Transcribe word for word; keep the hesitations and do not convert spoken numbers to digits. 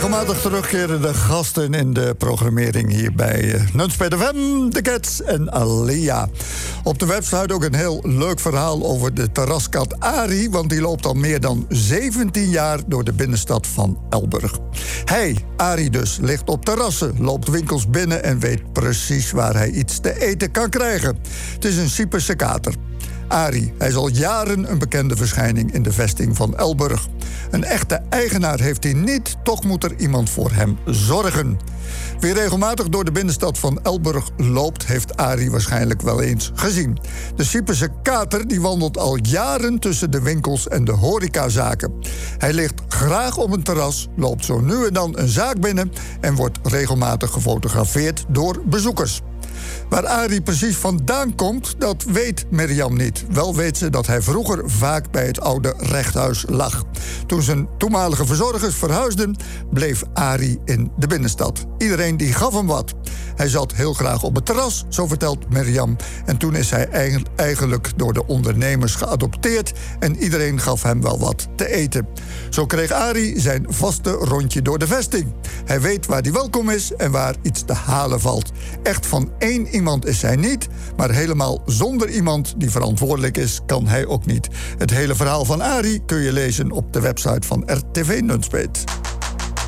Regelmatig terugkerende gasten in de programmering hier bij uh, Nunspeet F M, de Cats en Alia. Op de website ook een heel leuk verhaal over de terraskat Arie, want die loopt al meer dan zeventien jaar door de binnenstad van Elburg. Hij, Arie dus, ligt op terrassen, loopt winkels binnen en weet precies waar hij iets te eten kan krijgen. Het is een Cyperse kater. Arie, hij is al jaren een bekende verschijning in de vesting van Elburg. Een echte eigenaar heeft hij niet, toch moet er iemand voor hem zorgen. Wie regelmatig door de binnenstad van Elburg loopt, heeft Arie waarschijnlijk wel eens gezien. De Cyperse kater die wandelt al jaren tussen de winkels en de horecazaken. Hij ligt graag op een terras, loopt zo nu en dan een zaak binnen en wordt regelmatig gefotografeerd door bezoekers. Waar Arie precies vandaan komt, dat weet Mirjam niet. Wel weet ze dat hij vroeger vaak bij het oude rechthuis lag. Toen zijn toenmalige verzorgers verhuisden, bleef Arie in de binnenstad. Iedereen die gaf hem wat. Hij zat heel graag op het terras, zo vertelt Mirjam. En toen is hij eigenlijk door de ondernemers geadopteerd en iedereen gaf hem wel wat te eten. Zo kreeg Arie zijn vaste rondje door de vesting. Hij weet waar hij welkom is en waar iets te halen valt. Echt van één iemand is hij niet, maar helemaal zonder iemand die verantwoordelijk is, kan hij ook niet. Het hele verhaal van Arie kun je lezen op de website van R T V Nunspeet.